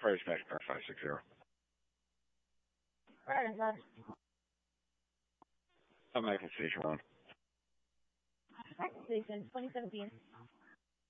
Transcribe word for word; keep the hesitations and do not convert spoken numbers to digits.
Price Max Car five six zero. Right, right. I'm Michael Station one. Station twenty seventeen.